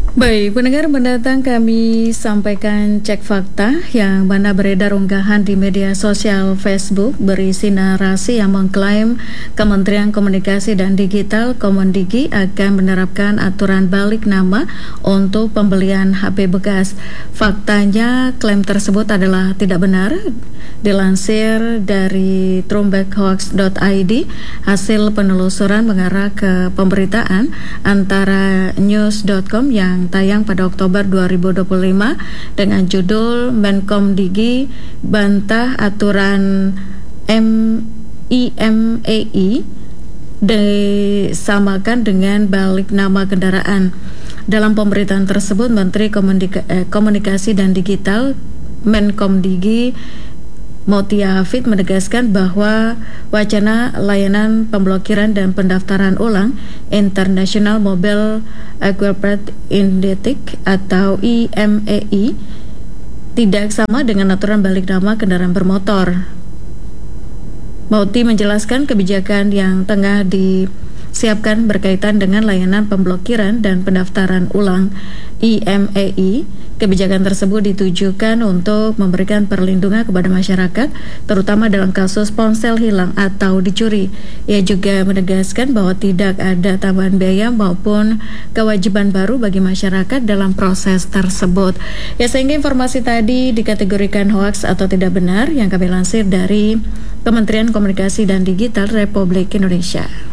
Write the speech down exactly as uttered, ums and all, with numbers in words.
Baik, pendengar mendatang kami sampaikan cek fakta yang mana beredar unggahan di media sosial Facebook berisi narasi yang mengklaim Kementerian Komunikasi dan Digital Komendigi akan menerapkan aturan balik nama untuk pembelian H P bekas. Faktanya klaim tersebut adalah tidak benar. Dilansir dari trumbekhoax dot i d, hasil penelusuran mengarah ke pemberitaan antara news dot com yang tayang pada Oktober dua ribu dua puluh lima dengan judul Menkomdigi bantah aturan M I M E I disamakan dengan balik nama kendaraan. Dalam pemberitaan tersebut, Menteri Komunika- eh, Komunikasi dan Digital Menkomdigi Mutia Hafid menegaskan bahwa wacana layanan pemblokiran dan pendaftaran ulang International Mobile Equipment Index atau I M E I tidak sama dengan aturan balik nama kendaraan bermotor. Mutia menjelaskan kebijakan yang tengah disiapkan berkaitan dengan layanan pemblokiran dan pendaftaran ulang I M E I. Kebijakan tersebut ditujukan untuk memberikan perlindungan kepada masyarakat, terutama dalam kasus ponsel hilang atau dicuri. Ia juga menegaskan bahwa tidak ada tambahan biaya maupun kewajiban baru bagi masyarakat dalam proses tersebut. Ya, sehingga informasi tadi dikategorikan hoaks atau tidak benar yang kami lansir dari Kementerian Komunikasi dan Digital Republik Indonesia.